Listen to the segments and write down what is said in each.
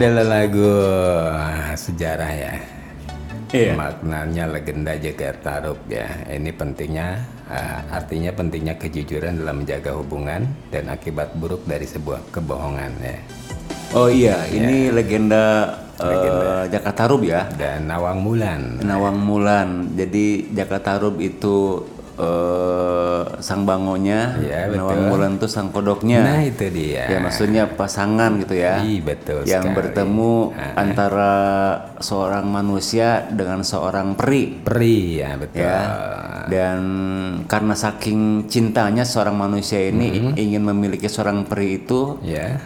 Adalah lagu sejarah ya. Iya. Maknanya legenda Jakarta Rup ya. Ini pentingnya, artinya pentingnya kejujuran dalam menjaga hubungan dan akibat buruk dari sebuah kebohongan ya. Oh iya, ini legenda Jakarta Rup ya. Dan Nawang Mulan. Nawang Mulan. Jadi Jakarta Rup itu sang bangonya, Iya, betul. Nawang Mulan itu sang kodoknya. Nah itu dia. Ya maksudnya pasangan gitu ya. Iya, betul Yang sekali. bertemu antara seorang manusia dengan seorang peri. Peri ya betul. Ya. Dan karena saking cintanya seorang manusia ini ingin memiliki seorang peri itu, Ya.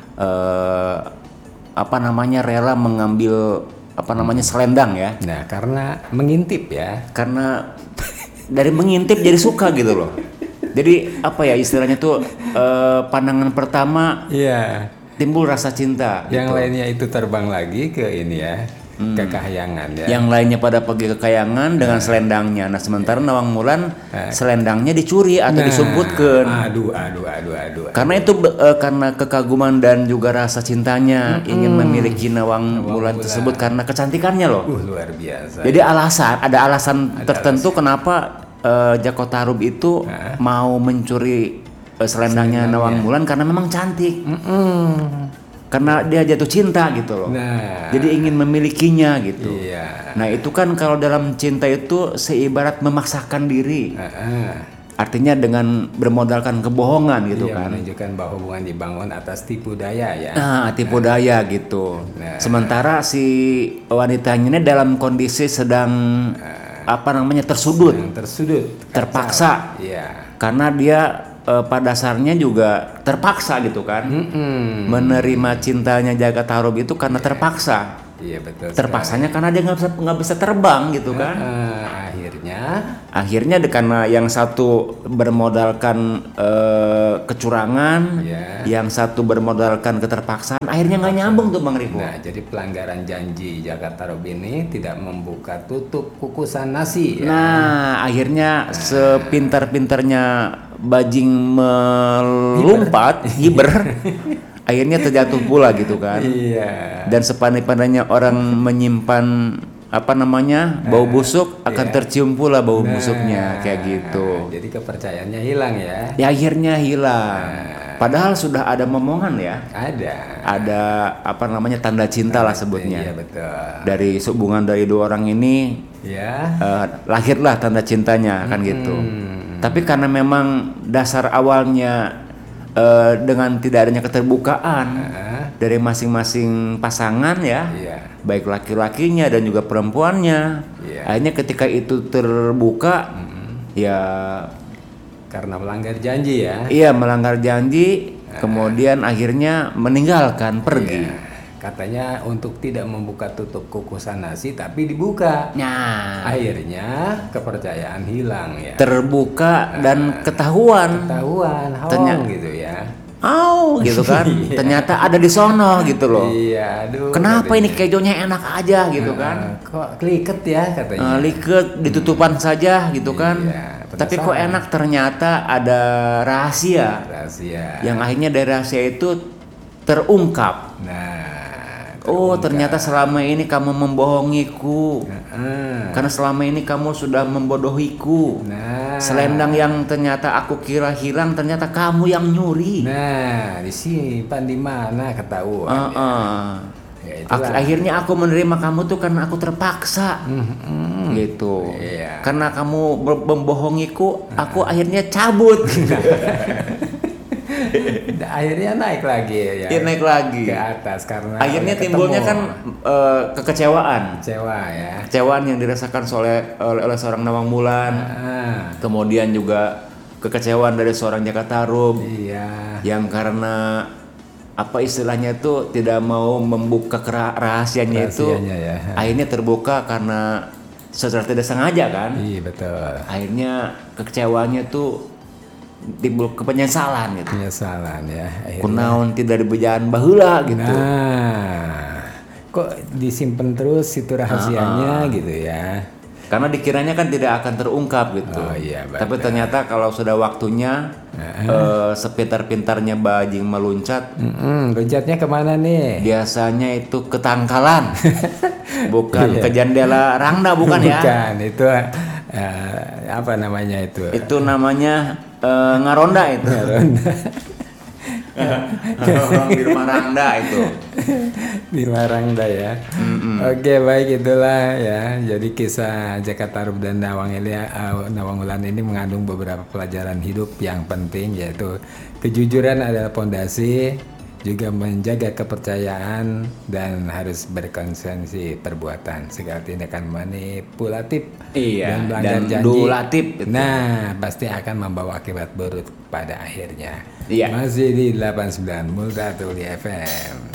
rela mengambil selendang ya. Nah karena mengintip ya. Karena dari mengintip jadi suka gitu loh. Jadi istilahnya tuh pandangan pertama Iya. timbul rasa cinta. Yang gitu. lainnya itu terbang lagi ke ini ya. Ke kahyangan ya. Yang lainnya pada pergi ke kayangan dengan selendangnya. Nah sementara Nawang Mulan selendangnya dicuri atau disumputkan. Aduh. Karena itu karena kekaguman dan juga rasa cintanya ingin memiliki Nawang Mulan tersebut karena kecantikannya loh. Luar biasa. Jadi ada alasan tertentu kenapa Jakarta Rup itu mau mencuri selendangnya Nawang Mulan karena memang cantik. Karena dia jatuh cinta gitu loh. Nah. Jadi ingin memilikinya gitu. Iya. Nah itu kan kalau dalam cinta itu seibarat memaksakan diri. Artinya dengan bermodalkan kebohongan gitu Iya, kan. menunjukkan bahwa hubungan dibangun atas tipu daya ya. Nah, tipu daya gitu. Nah. Sementara si wanitanya ini dalam kondisi sedang tersudut, Yang tersudut. terpaksa. Iya. Karena dia pada dasarnya juga terpaksa gitu kan. Menerima cintanya Jakarta Rup itu karena terpaksa. Iya betul. Terpaksanya karena dia nggak bisa terbang gitu kan. Akhirnya Karena yang satu bermodalkan kecurangan, yang satu bermodalkan keterpaksaan, akhirnya nggak nyambung tuh Bang Rifo. Nah, jadi pelanggaran janji Jakarta Rup ini tidak membuka tutup kukusan nasi ya. Nah, akhirnya sepintar-pintarnya bajing melompat, hiber, akhirnya terjatuh pula gitu kan. Iya. Dan sepandai-pandainya orang menyimpan bau busuk akan tercium pula bau busuknya kayak gitu. Jadi kepercayaannya hilang ya. Ya akhirnya hilang. Padahal sudah ada momongan ya. Ada tanda cinta lah sebutnya. Iya betul. Dari hubungan dari dua orang ini Ya. lahirlah tanda cintanya kan gitu. Tapi karena memang dasar awalnya dengan tidak adanya keterbukaan dari masing-masing pasangan ya, baik laki-lakinya dan juga perempuannya, akhirnya ketika itu terbuka, ya Karena melanggar janji ya. iya melanggar janji, kemudian akhirnya meninggalkan pergi. Katanya untuk tidak membuka tutup kukusan nasi tapi dibuka. Nah, Akhirnya kepercayaan hilang ya. terbuka dan ketahuan. Hoang gitu ya. Gitu kan. Ternyata ada di sono gitu loh. Iya, aduh. Kenapa ini kejonya enak aja gitu kan? Kok keliket ya katanya. Liket ditutupan saja gitu kan. Iya, Tapi kok enak ternyata ada rahasia. Yang akhirnya dari rahasia itu terungkap. Oh ternyata selama ini kamu membohongiku. Karena selama ini kamu sudah membodohiku. Selendang yang ternyata aku kira hilang ternyata kamu yang nyuri. Nah disimpan di mana ketahuan. Ya, akhirnya aku menerima kamu tuh karena aku terpaksa. Gitu. Karena kamu membohongiku, aku akhirnya cabut. Akhirnya naik lagi ya. Dia naik lagi ke atas karena akhirnya timbulnya kan kekecewaan. Kecewaan yang dirasakan oleh seorang Nawang Mulan. Kemudian juga kekecewaan dari seorang Jakarta Rup. Yang karena istilahnya itu tidak mau membuka rahasianya itu. Akhirnya terbuka karena secara tidak sengaja kan. Iya betul. Akhirnya kekecewaannya tuh timbul kepenyesalan gitu. Penyesalan ya. Kunaon tidak dibejaan baheula gitu. Nah, kok disimpan terus itu rahasianya gitu ya. Karena dikiranya kan tidak akan terungkap gitu. Oh iya, betul. Tapi ternyata kalau sudah waktunya sepintar-pintarnya bajing meluncat, loncatnya kemana nih? biasanya itu ke tangkalan, bukan ke jendela rangda, bukan ya? Bukan, itu apa namanya itu? Itu namanya ngaronda itu. Orang di rumah rangda itu. Di Marangda ya. Oke, baik, itulah ya. Jadi kisah Jaka Tarub dan Nawang Wulan ini mengandung beberapa pelajaran hidup yang penting, yaitu kejujuran adalah pondasi, juga menjaga kepercayaan, dan harus berkonsistensi perbuatan. Segala tindakan manipulatif dan melanggar janji, dulatif itu. nah pasti akan membawa akibat buruk pada akhirnya. Iya. Masih di 89 Multatuli FM.